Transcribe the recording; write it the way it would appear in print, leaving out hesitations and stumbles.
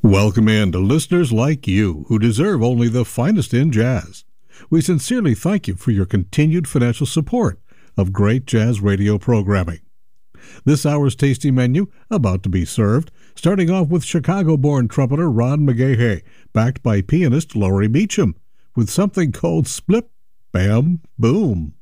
Welcome in to listeners like you who deserve only the finest in jazz. We sincerely thank you for your continued financial support of great jazz radio programming. This hour's tasty menu about to be served, starting off with Chicago-born trumpeter Ron McGahey, backed by pianist Laurie Beecham, with something called Splip, Bam, Boom.